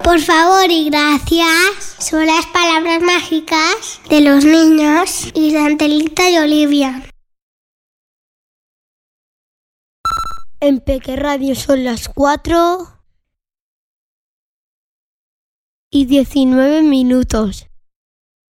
Por favor y gracias son las palabras mágicas de los niños y de Angelita y Olivia. En Peque Radio son las 4:19.